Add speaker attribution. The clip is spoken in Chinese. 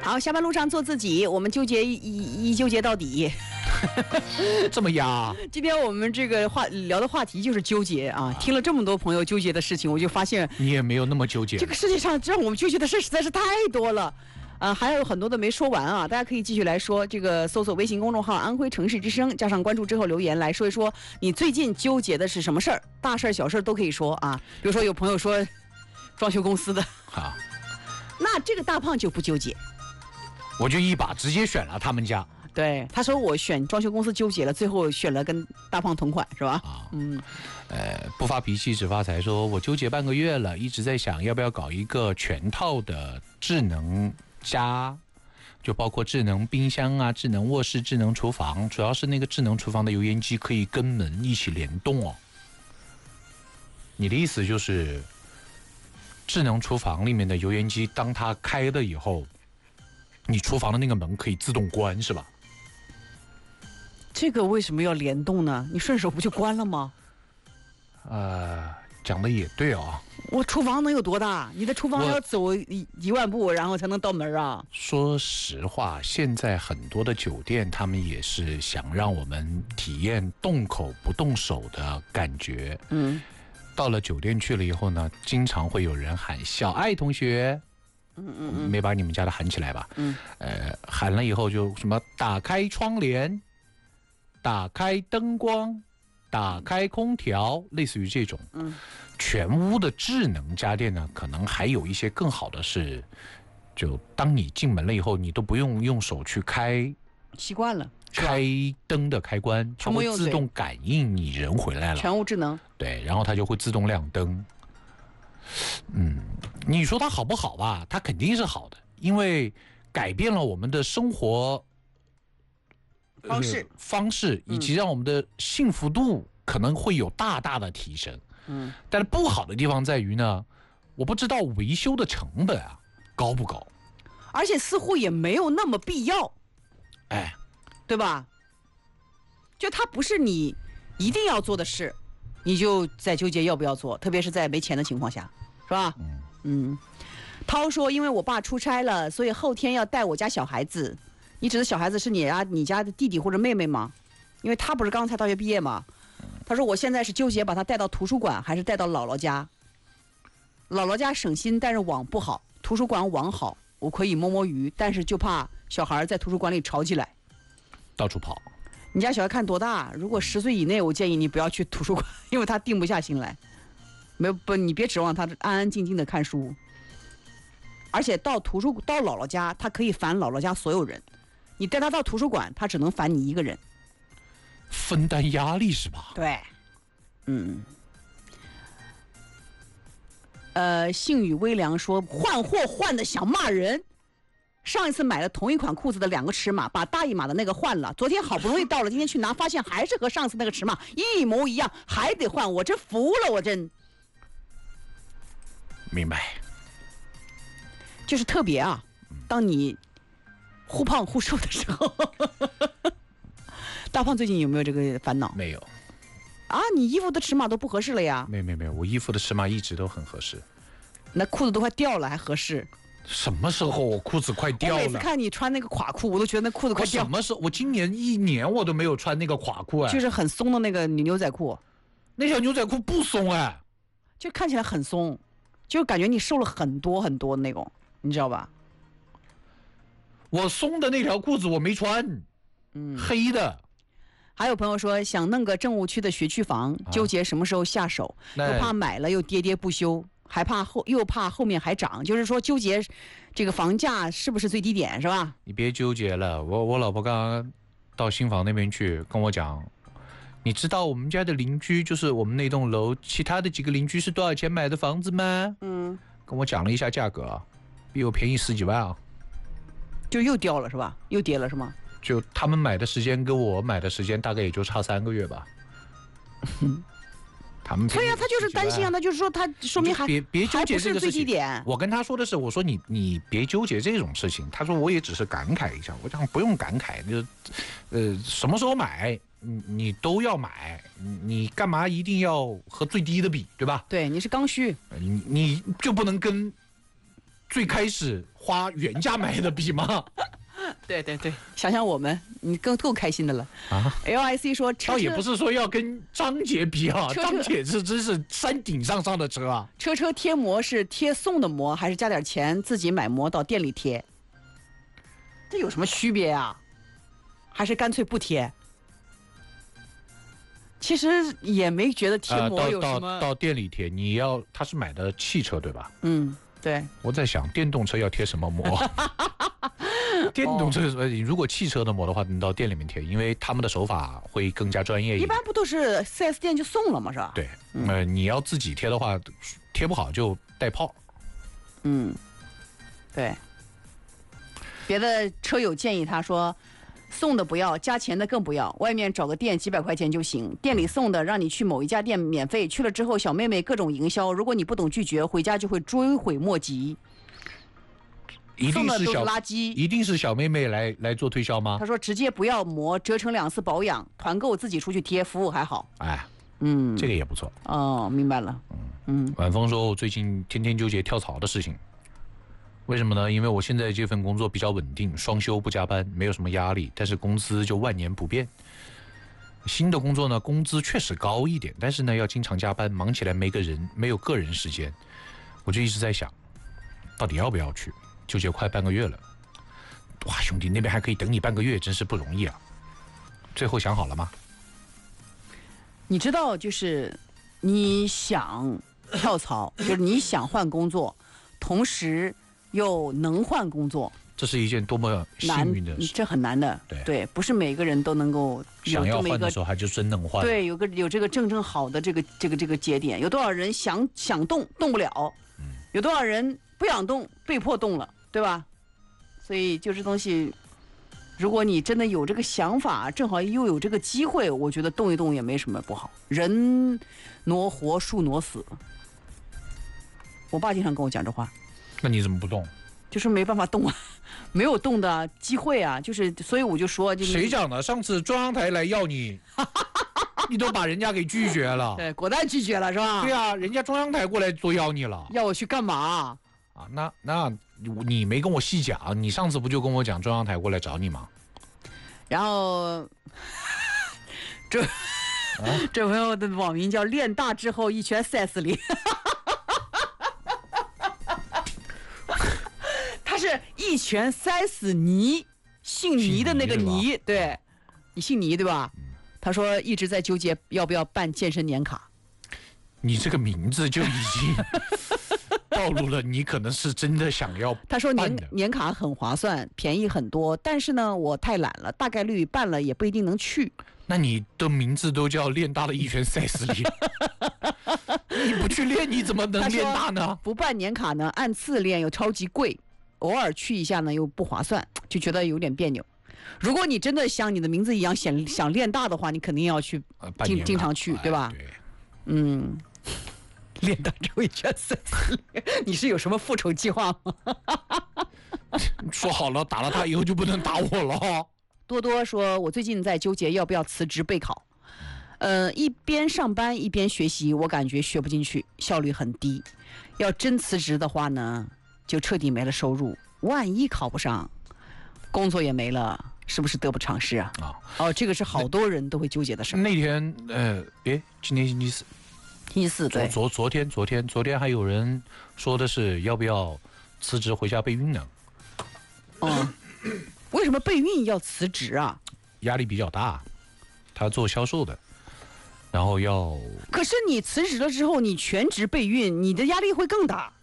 Speaker 1: 好，下班路上做自己，我们纠结一纠结到底。
Speaker 2: 这么压？
Speaker 1: 今天我们这个聊的话题就是纠结啊。听了这么多朋友纠结的事情，我就发现
Speaker 2: 你也没有那么纠结。
Speaker 1: 这个世界上让我们纠结的事实在是太多了。还有很多的没说完啊，大家可以继续来说。这个搜索微信公众号“安徽城市之声”，加上关注之后留言来说一说你最近纠结的是什么事儿，大事小事都可以说啊。比如说有朋友说装修公司的，
Speaker 2: 好，
Speaker 1: 那这个大胖就不纠结，
Speaker 2: 我就一把直接选了他们家。
Speaker 1: 对，他说我选装修公司纠结了，最后选了跟大胖同款，是吧？
Speaker 2: 啊，不发脾气只发财说，我纠结半个月了，一直在想要不要搞一个全套的智能家，就包括智能冰箱啊、智能卧室、智能厨房，主要是那个智能厨房的油烟机可以跟门一起联动哦。你的意思就是，智能厨房里面的油烟机，当它开了以后，你厨房的那个门可以自动关，是吧？
Speaker 1: 这个为什么要联动呢？你顺手不就关了吗？
Speaker 2: 讲的也对啊。
Speaker 1: 我厨房能有多大？你的厨房要走一万步，然后才能到门啊。
Speaker 2: 说实话，现在很多的酒店，他们也是想让我们体验动口不动手的感觉。到了酒店去了以后呢，经常会有人喊小爱同学。没把你们家的喊起来吧？喊了以后就什么打开窗帘，打开灯光，打开空调，类似于这种。全屋的智能家电呢，可能还有一些更好的是，就当你进门了以后，你都不用用手去开，
Speaker 1: 习惯了
Speaker 2: 开灯的开关，它会自动感应你人回来了，
Speaker 1: 全屋智能。
Speaker 2: 对，然后它就会自动亮灯。你说它好不好吧？它肯定是好的，因为改变了我们的生活方式，以及让我们的幸福度可能会有大大的提升。但是不好的地方在于呢，我不知道维修的成本啊高不高，
Speaker 1: 而且似乎也没有那么必要，对吧？就它不是你一定要做的事，你就在纠结要不要做，特别是在没钱的情况下，是吧？涛说，因为我爸出差了，所以后天要带我家小孩子。你指的小孩子是你家的弟弟或者妹妹吗？因为他不是刚才大学毕业吗？他说我现在是纠结把他带到图书馆还是带到姥姥家。姥姥家省心，但是网不好，图书馆网好，我可以摸摸鱼，但是就怕小孩在图书馆里吵起来，
Speaker 2: 到处跑。
Speaker 1: 你家小孩看多大？如果10岁以内，我建议你不要去图书馆，因为他定不下心来。你别指望他安安静静的看书。而且到姥姥家，他可以烦姥姥家所有人，你带他到图书馆，他只能烦你一个人。
Speaker 2: 分担压力是吧？
Speaker 1: 对，幸雨微凉说换货换的想骂人。上一次买了同一款裤子的2个尺码，把大一码的那个换了，昨天好不容易到了，今天去拿，发现还是和上次那个尺码一模一样，还得换，我真服了，我真。
Speaker 2: 明白。
Speaker 1: 就是特别啊，当你忽胖忽瘦的时候。大胖最近有没有这个烦恼？
Speaker 2: 没有。
Speaker 1: 啊，你衣服的尺码都不合适了呀？
Speaker 2: 没有，我衣服的尺码一直都很合适。
Speaker 1: 那裤子都快掉了还合适？
Speaker 2: 什么时候我裤子快掉了？
Speaker 1: 我每次看你穿那个垮裤，我都觉得那裤子快掉。
Speaker 2: 什么时候？我今年1年我都没有穿那个垮裤
Speaker 1: 就是很松的那个牛仔裤。
Speaker 2: 那条牛仔裤不松
Speaker 1: 就看起来很松，就感觉你瘦了很多很多那种，你知道吧？
Speaker 2: 我松的那条裤子我没穿，黑的。
Speaker 1: 还有朋友说想弄个政务区的学区房，纠结什么时候下手，又怕买了又喋喋不休，又怕后面还涨，就是说纠结这个房价是不是最低点，是吧？
Speaker 2: 你别纠结了，我老婆刚刚到新房那边去跟我讲，你知道我们家的邻居就是我们那栋楼其他的几个邻居是多少钱买的房子吗？跟我讲了一下价格，比我便宜10几万啊。
Speaker 1: 就又掉了是吧？又跌了是吗？
Speaker 2: 就他们买的时间跟我买的时间大概也就差3个月吧。他们
Speaker 1: 对呀，他就是担心啊，他就是说他说明
Speaker 2: 别纠结这个事情。
Speaker 1: 我
Speaker 2: 跟他说的是，我说你别纠结这种事情。他说我也只是感慨一下。我讲不用感慨，就什么时候买你都要买，你干嘛一定要和最低的比，对吧？
Speaker 1: 对，你是刚需，
Speaker 2: 你就不能跟最开始花原价买的比吗？
Speaker 1: 对，想想我们，你够开心的了啊 ！LIC 说，
Speaker 2: 倒也不是说要跟张姐比啊，张姐是真是山顶上的车啊。
Speaker 1: 车贴膜是贴送的膜，还是加点钱自己买膜到店里贴？这有什么区别啊？还是干脆不贴？其实也没觉得贴膜有什么。
Speaker 2: 到店里贴，他是买的汽车对吧？
Speaker 1: 对。
Speaker 2: 我在想电动车要贴什么膜？电动车如果汽车的膜的话，你到店里面贴，因为他们的手法会更加专业一点。
Speaker 1: 一般不都是 4S 店就送了吗？是吧？
Speaker 2: 对，你要自己贴的话，贴不好就带泡。
Speaker 1: 对。别的车友建议他说，送的不要，加钱的更不要，外面找个店几百块钱就行，店里送的让你去某一家店免费，去了之后小妹妹各种营销，如果你不懂拒绝，回家就会追悔莫及。送的都是垃圾，
Speaker 2: 一定是小妹妹来做推销吗？
Speaker 1: 他说直接不要膜，折成2次保养，团购自己出去贴，服务还好。这个也不错。哦，明白了。
Speaker 2: 晚风说，我最近天天纠结跳槽的事情。为什么呢？因为我现在这份工作比较稳定，双休不加班，没有什么压力，但是工资就万年不变。新的工作呢，工资确实高一点，但是呢要经常加班，忙起来没有个人时间。我就一直在想，到底要不要去？纠结快半个月了。哇，兄弟，那边还可以等你半个月，真是不容易啊。最后想好了吗？
Speaker 1: 你知道，就是你想跳槽，就是你想换工作，同时又能换工作，
Speaker 2: 这是一件多么幸运的事。
Speaker 1: 这很难的。对，不是每个人都能够
Speaker 2: 想要换的时候，还就真能换。
Speaker 1: 对，有这个正好的这个节点。有多少人想动不了？有多少人不想动，被迫动了，对吧？所以就这东西，如果你真的有这个想法，正好又有这个机会，我觉得动一动也没什么不好。人挪活，树挪死。我爸经常跟我讲这话。
Speaker 2: 那你怎么不动？
Speaker 1: 就是没办法动啊，没有动的机会啊，就是所以我就说，
Speaker 2: 谁讲的？上次中央台来要你，你都把人家给拒绝了。
Speaker 1: 对，果断拒绝了是吧？
Speaker 2: 对啊，人家中央台过来都要你了。
Speaker 1: 要我去干嘛？
Speaker 2: 啊，那你没跟我细讲，你上次不就跟我讲中央台过来找你吗？
Speaker 1: 然后这朋友的网名叫练大之后一拳塞死你。他是一拳塞死你，姓倪的那个倪，对，你姓倪对吧？他说一直在纠结要不要办健身年卡。
Speaker 2: 你这个名字就已经暴露了你可能是真的想要办的。
Speaker 1: 他说年卡很划算，便宜很多，但是呢我太懒了，大概率办了也不一定能去。
Speaker 2: 那你的名字都叫练大的一拳塞死你。你不去练你怎么能练大呢？
Speaker 1: 不办年卡呢按次练又超级贵，偶尔去一下呢又不划算，就觉得有点别扭。如果你真的像你的名字一样想练大的话，你肯定要去经常去，对吧？对。练大之后一拳塞死你，你是有什么复仇计划吗？
Speaker 2: 说好了打了他以后就不能打我了。
Speaker 1: 多多说，我最近在纠结要不要辞职备考。一边上班一边学习，我感觉学不进去，效率很低。要真辞职的话呢，就彻底没了收入，万一考不上，工作也没了，是不是得不偿失啊？这个是好多人都会纠结的事。
Speaker 2: 那天今天星期四。
Speaker 1: 星期四对。
Speaker 2: 昨天还有人说的是要不要辞职回家备孕呢？
Speaker 1: 为什么备孕要辞职啊？
Speaker 2: 压力比较大，他做销售的，然后要。
Speaker 1: 可是你辞职了之后，你全职备孕，你的压力会更大。